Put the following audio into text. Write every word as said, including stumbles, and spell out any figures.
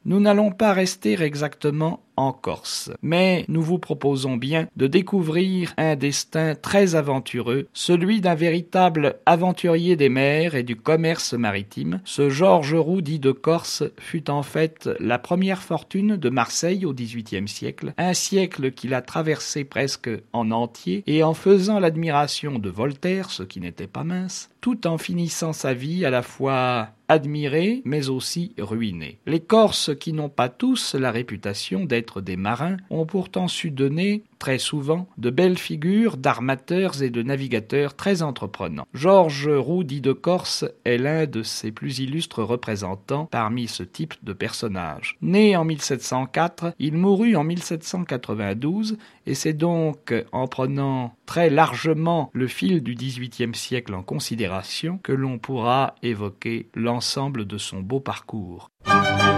Nous n'allons pas rester exactement en Corse, mais nous vous proposons bien de découvrir un destin très aventureux, celui d'un véritable aventurier des mers et du commerce maritime. Ce Georges Roux dit de Corse fut en fait la première fortune de Marseille au dix-huitième siècle, un siècle qu'il a traversé presque en entier et en faisant l'admiration de Voltaire, ce qui n'était pas mince, tout en finissant sa vie à la fois admirés, mais aussi ruinés. Les Corses, qui n'ont pas tous la réputation d'être des marins, ont pourtant su donner, très souvent, de belles figures d'armateurs et de navigateurs très entreprenants. Georges Roux dit de Corse est l'un de ses plus illustres représentants parmi ce type de personnages. Né en mille sept cent quatre, il mourut en mille sept cent quatre-vingt-douze, et c'est donc en prenant très largement le fil du dix-huitième siècle en considération que l'on pourra évoquer l'ensemble de son beau parcours.